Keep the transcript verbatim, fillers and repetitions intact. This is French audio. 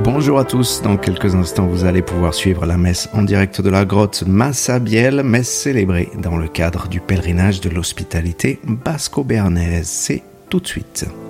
Bonjour à tous, dans quelques instants vous allez pouvoir suivre la messe en direct de la grotte Massabielle, messe célébrée dans le cadre du pèlerinage de l'hospitalité basco-béarnaise. C'est tout de suite.